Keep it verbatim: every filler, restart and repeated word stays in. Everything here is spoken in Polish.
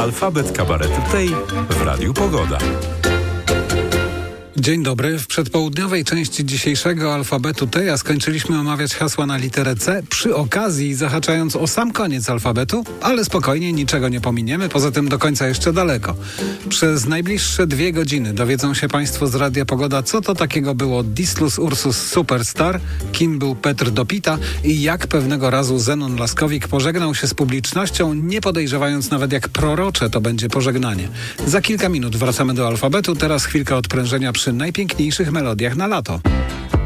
Alfabet Kabaretu Tej w Radiu Pogoda. Dzień dobry. W przedpołudniowej części dzisiejszego alfabetu Teja skończyliśmy omawiać hasła na literę C, przy okazji zahaczając o sam koniec alfabetu, ale spokojnie, niczego nie pominiemy, poza tym do końca jeszcze daleko. Przez najbliższe dwie godziny dowiedzą się Państwo z Radia Pogoda, co to takiego było Disclus Ursus Superstar, kim był Petr Dopita i jak pewnego razu Zenon Laskowik pożegnał się z publicznością, nie podejrzewając nawet, jak prorocze to będzie pożegnanie. Za kilka minut wracamy do alfabetu, teraz chwilka odprężenia przy najpiękniejszych melodiach na lato.